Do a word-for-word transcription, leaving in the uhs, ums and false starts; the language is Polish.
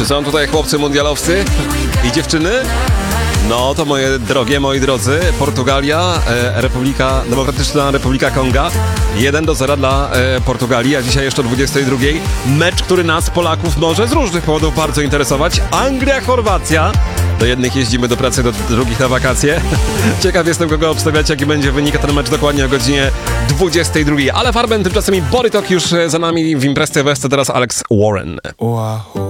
Czy są tutaj chłopcy mundialowcy i dziewczyny? No to moje drogie, moi drodzy, Portugalia, e, Republika, Demokratyczna Republika Konga, jeden do zera dla e, Portugalii, a dzisiaj jeszcze o dwudziestej drugiej mecz, który nas, Polaków, może z różnych powodów bardzo interesować. Anglia, Chorwacja. Do jednych jeździmy do pracy, do drugich na wakacje. Ciekaw jestem, kogo obstawiać, jaki będzie wynik, ten mecz dokładnie o godzinie dwudziestej drugiej. Ale Farben, tymczasem i Borytok już za nami w Imprez T V, teraz Alex Warren. Wow.